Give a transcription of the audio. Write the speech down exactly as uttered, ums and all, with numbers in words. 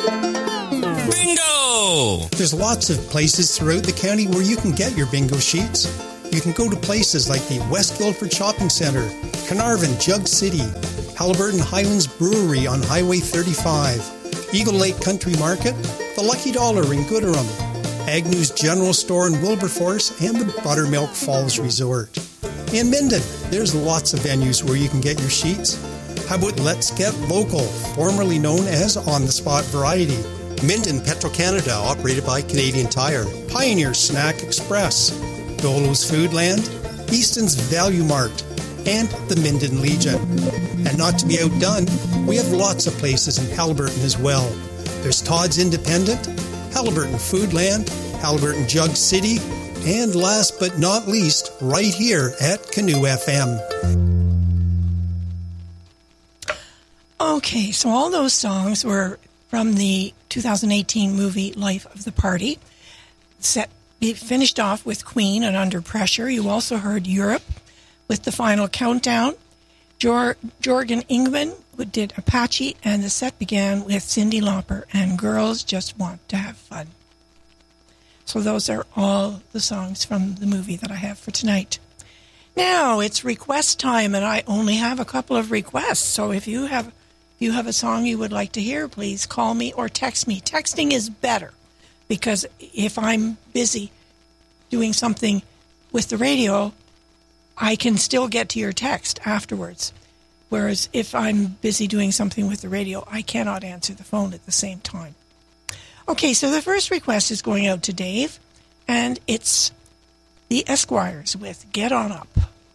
Bingo! There's lots of places throughout the county where you can get your bingo sheets. You can go to places like the West Guildford Shopping Centre, Carnarvon, Jug City, Halliburton Highlands Brewery on Highway thirty-five, Eagle Lake Country Market, the Lucky Dollar in Gooderham, Agnew's General Store in Wilberforce, and the Buttermilk Falls Resort. In Minden, there's lots of venues where you can get your sheets. How about Let's Get Local, formerly known as On The Spot Variety? Minden Petro-Canada, operated by Canadian Tire. Pioneer Snack Express. Dolo's Foodland. Easton's Value Mart. And the Minden Legion. And not to be outdone, we have lots of places in Halliburton as well. There's Todd's Independent, Halliburton Foodland, Halliburton Jug City, and last but not least, right here at Canoe F M. Okay, so all those songs were from the two thousand eighteen movie Life of the Party. Set it finished off with Queen and Under Pressure. You also heard Europe with The Final Countdown. Jor- Jorgen Ingman did Apache, and the set began with Cyndi Lauper and Girls Just Want to Have Fun. So those are all the songs from the movie that I have for tonight. Now it's request time, and I only have a couple of requests. So if you have if you have a song you would like to hear, please call me or text me. Texting is better, because if I'm busy doing something with the radio, I can still get to your text afterwards. Whereas if I'm busy doing something with the radio, I cannot answer the phone at the same time. Okay, so the first request is going out to Dave, and it's the Esquires with Get On Up.